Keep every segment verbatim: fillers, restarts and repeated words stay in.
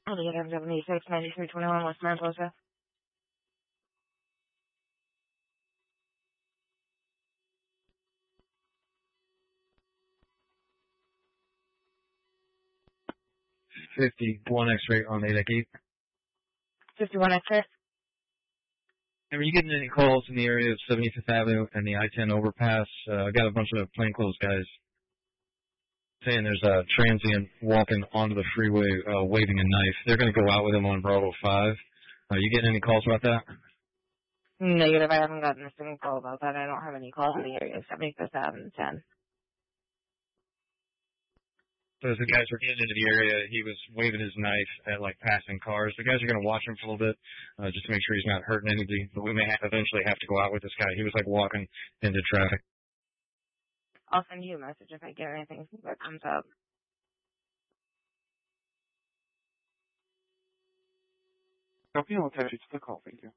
Alligator seventy-six, ninety-three twenty-one, West Mariposa. fifty-one X-ray on eight eight. fifty-one X-ray. And were you getting any calls in the area of seventy-fifth Avenue and the I ten overpass? Uh, I got a bunch of plainclothes guys saying there's a transient walking onto the freeway uh, waving a knife. They're going to go out with him on Bravo five. Are you getting any calls about that? Negative. I haven't gotten a single call about that. I don't have any calls in the area of seventy-fifth Avenue and ten. So as the guys were getting into the area, he was waving his knife at, like, passing cars. The guys are going to watch him for a little bit, uh, just to make sure he's not hurting anybody. But we may have, eventually have to go out with this guy. He was, like, walking into traffic. I'll send you a message if I get anything that comes up. Copy, I'll attach you to the call. Thank you.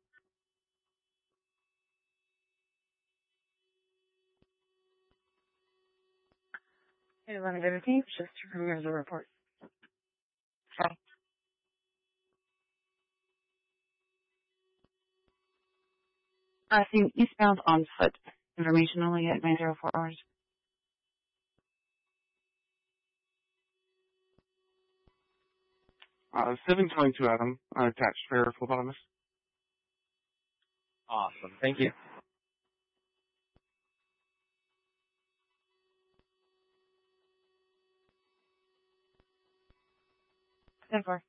Hey, Lenny, can you just remove the report? Okay. I think eastbound on foot. Information only at nine zero four hours. Uh, seven twenty-two Adam, uh, attached for phlebotomist. Awesome. Thank you. ten four.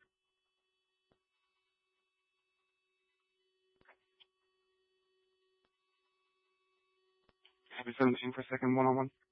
Happy seventeen for second one-on-one.